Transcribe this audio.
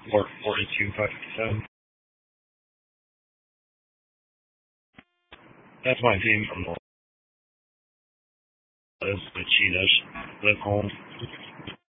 or 42557. That's my team from the Cheetahs. Live home.